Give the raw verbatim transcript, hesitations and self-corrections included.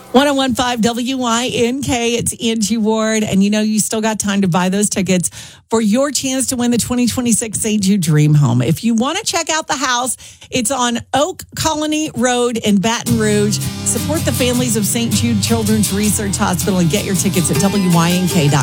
one oh one point five W Y N K, it's Angie Ward. And you know, you still got time to buy those tickets for your chance to win the twenty twenty-six Saint Jude Dream Home. If you want to check out the house, it's on Oak Colony Road in Baton Rouge. Support the families of Saint Jude Children's Research Hospital and get your tickets at W Y N K dot com.